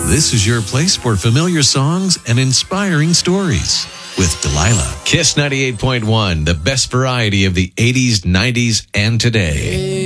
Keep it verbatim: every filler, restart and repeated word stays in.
This is your place for familiar songs and inspiring stories with Delilah. Kiss ninety-eight point one, the best variety of the eighties, nineties, and today.